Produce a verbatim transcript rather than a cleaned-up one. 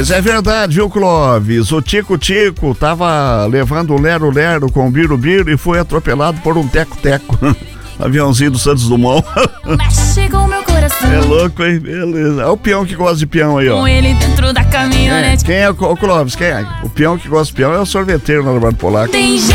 Mas é verdade, viu, Clóvis? O Tico Tico tava levando o Lero Lero com o Biro Biro e foi atropelado por um Teco Teco. Aviãozinho do Santos Dumont. Mexe com meu coração. É louco, hein? Beleza. É o peão que gosta de peão aí, ó. Com ele dentro da caminhonete. É. Quem é o Clóvis? Quem é? O peão que gosta de peão é o sorveteiro na Eduardo Polaco. Tem